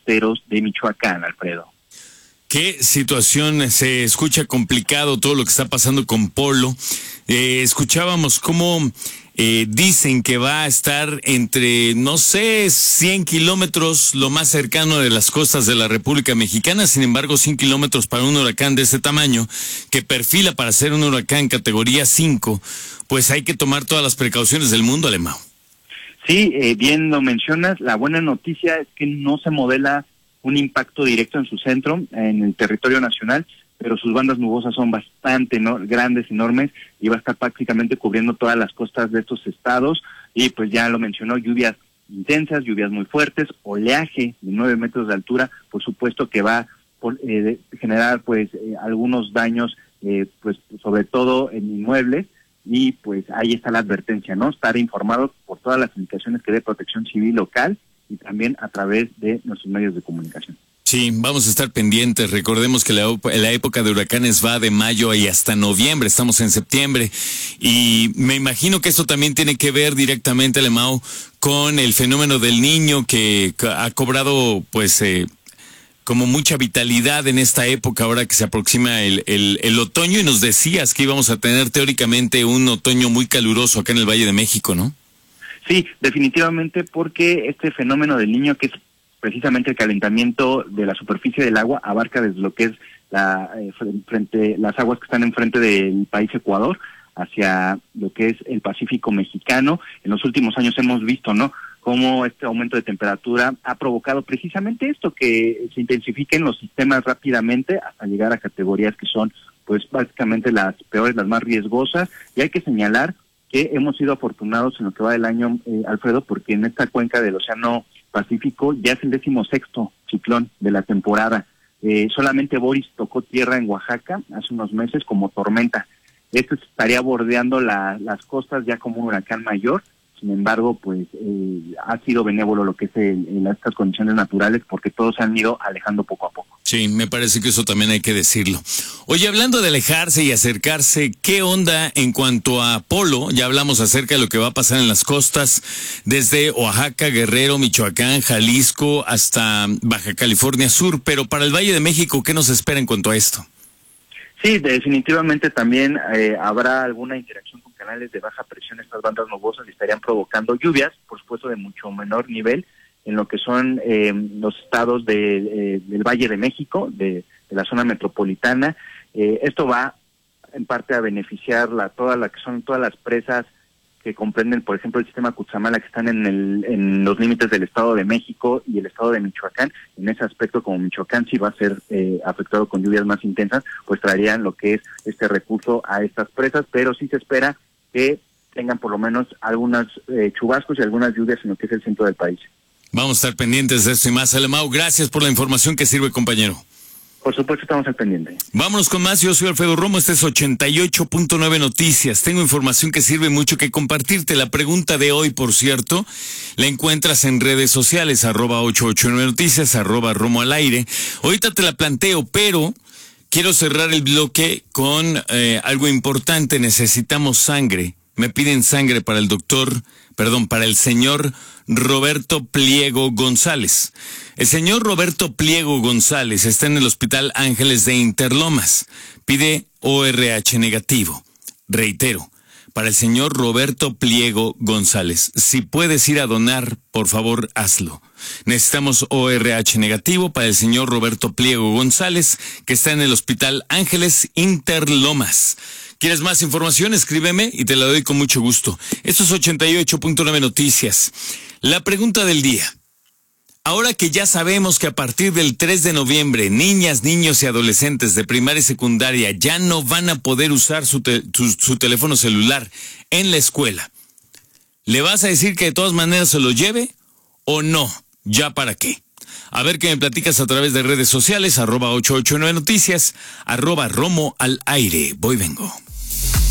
costeros de Michoacán, Alfredo. Qué situación, se escucha complicado todo lo que está pasando con Polo. Escuchábamos cómo dicen que va a estar entre, no sé, 100 kilómetros, lo más cercano de las costas de la República Mexicana. Sin embargo, 100 kilómetros para un huracán de ese tamaño, que perfila para ser un huracán categoría 5, pues hay que tomar todas las precauciones del mundo, Alemão. Sí, bien lo mencionas. La buena noticia es que no se modela un impacto directo en su centro, en el territorio nacional, pero sus bandas nubosas son bastante grandes, enormes, y va a estar prácticamente cubriendo todas las costas de estos estados, y pues ya lo mencionó, lluvias intensas, lluvias muy fuertes, oleaje de 9 metros de altura, por supuesto que va a generar pues algunos daños, pues sobre todo en inmuebles, y pues ahí está la advertencia, ¿no? Estar informados por todas las indicaciones que dé Protección Civil local, y también a través de nuestros medios de comunicación. Sí, vamos a estar pendientes. Recordemos que la época de huracanes va de mayo y hasta noviembre. Estamos en septiembre. Y me imagino que esto también tiene que ver directamente, Alemão, con el fenómeno del Niño, que ha cobrado, pues, como mucha vitalidad en esta época, ahora que se aproxima el otoño. Y nos decías que íbamos a tener teóricamente un otoño muy caluroso acá en el Valle de México, ¿no? Sí, definitivamente, porque este fenómeno del Niño, que es precisamente el calentamiento de la superficie del agua, abarca desde lo que es las aguas que están enfrente del país Ecuador hacia lo que es el Pacífico mexicano. En los últimos años hemos visto, ¿no?, cómo este aumento de temperatura ha provocado precisamente esto, que se intensifiquen los sistemas rápidamente hasta llegar a categorías que son, pues, básicamente las peores, las más riesgosas. Y hay que señalar que hemos sido afortunados en lo que va del año, Alfredo, porque en esta cuenca del Océano Pacífico ya es el 16º ciclón de la temporada. Solamente Boris tocó tierra en Oaxaca hace unos meses como tormenta. Este estaría bordeando las costas ya como un huracán mayor. Sin embargo, pues ha sido benévolo lo que es estas condiciones naturales, porque todos se han ido alejando poco a poco. Sí, me parece que eso también hay que decirlo. Oye, hablando de alejarse y acercarse, ¿qué onda en cuanto a Polo? Ya hablamos acerca de lo que va a pasar en las costas, desde Oaxaca, Guerrero, Michoacán, Jalisco, hasta Baja California Sur, pero para el Valle de México, ¿qué nos espera en cuanto a esto? Sí, definitivamente también habrá alguna interacción con canales de baja presión. Estas bandas nubosas estarían provocando lluvias, por supuesto de mucho menor nivel, en lo que son los estados del Valle de México, de la zona metropolitana. Esto va en parte a beneficiar todas las presas que comprenden, por ejemplo, el sistema Cutzamala, que están en los límites del Estado de México y el Estado de Michoacán. En ese aspecto, como Michoacán sí va a ser afectado con lluvias más intensas, pues traerían lo que es este recurso a estas presas, pero sí se espera que tengan por lo menos algunos chubascos y algunas lluvias en lo que es el centro del país. Vamos a estar pendientes de esto y más, Alemão. Gracias por la información que sirve, compañero. Por supuesto, estamos al pendiente. Vámonos con más. Yo soy Alfredo Romo. Este es 88.9 Noticias. Tengo información que sirve mucho que compartirte. La pregunta de hoy, por cierto, la encuentras en redes sociales, @889 Noticias, @Romo al aire. Ahorita te la planteo, pero quiero cerrar el bloque con algo importante. Necesitamos sangre. Me piden sangre para el señor Roberto Pliego González. El señor Roberto Pliego González está en el Hospital Ángeles de Interlomas. Pide ORH negativo. Reitero, para el señor Roberto Pliego González. Si puedes ir a donar, por favor, hazlo. Necesitamos ORH negativo para el señor Roberto Pliego González, que está en el Hospital Ángeles Interlomas. ¿Quieres más información? Escríbeme y te la doy con mucho gusto. Esto es 88.9 Noticias. La pregunta del día. Ahora que ya sabemos que a partir del 3 de noviembre, niñas, niños y adolescentes de primaria y secundaria ya no van a poder usar su teléfono celular en la escuela, ¿le vas a decir que de todas maneras se lo lleve o no? ¿Ya para qué? A ver qué me platicas a través de redes sociales, @889 Noticias, @Romo al aire. Voy, vengo.